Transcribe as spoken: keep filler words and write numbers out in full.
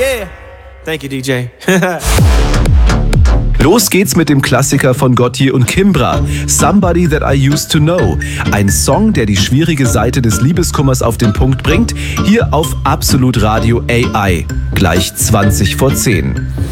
Yeah. Thank you, D J. Los geht's mit dem Klassiker von Gotye und Kimbra, Somebody That I Used To Know. Ein Song, der die schwierige Seite des Liebeskummers auf den Punkt bringt, hier auf Absolut Radio A I. Gleich zwanzig vor zehn.